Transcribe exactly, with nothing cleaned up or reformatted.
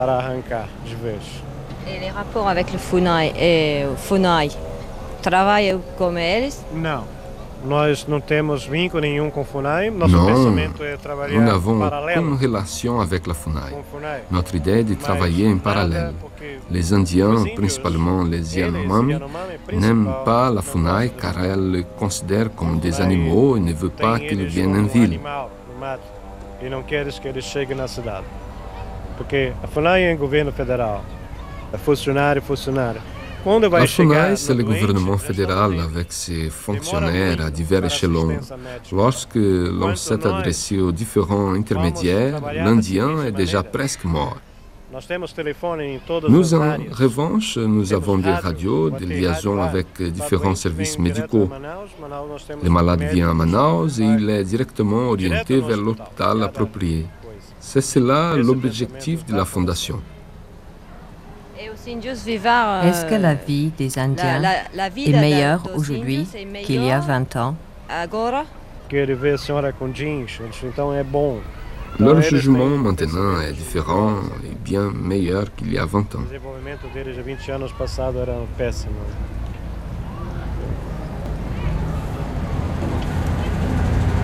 para arrancar de vez. Et les rapports avec le FUNAI e o FUNAI, trabalha com eles? Não, nós não temos vínculo nenhum com o FUNAI. Nosso Non, pensamento é nous trabalhar n'avons paralelo aucune relation avec la FUNAI. com o FUNAI. Notre idée est de travailler en parallèle. Les Indiens, principalement les Yanomami, n'aiment pas la FUNAI car elle les considère comme des animaux et ne veut pas Tem qu'ils eles viennent en como ville. animal no mato e não queres que eles cheguem na cidade. Porque a FUNAI é o governo federal, é funcionário, funcionário. Quando vai La chegar FUNAI, c'est no le doente, gouvernement já está fédéral doente. avec ses Demora fonctionnaires à muito divers para échelons. assistência médica. Lorsque l'on Quanto s'est nós adressé aux différents intermédiaires, trabalhar l'Indien da est seguinte déjà maneira. presque mort. Nós temos telefone em todas Nous, as en áreas. revanche, nous Temos avons des rádio, radios, vai des ter liaisons rádio lá. avec Tá différents doente, services vem direto médicaux. a Manaus, Manaus nós temos Le malade vient à médicos, Manaus et vai il est directement orienté direto no vers hospital, l'hôpital cada approprié. coisa. C'est cela Esse l'objectif pensamento de la da fondation. Et os índios vivaram. Est-ce que la vie des Indiens la, la vie est da- meilleure dos aujourd'hui índios é qu'il y a melhor vingt ans? agora? Quero ver a senhora com jeans, então é bom. Então, Leur eles jugement têm maintenant est pensamento différent et bien meilleur qu'il y a vingt O ans. desenvolvimento deles há vinte anos passado era péssimo.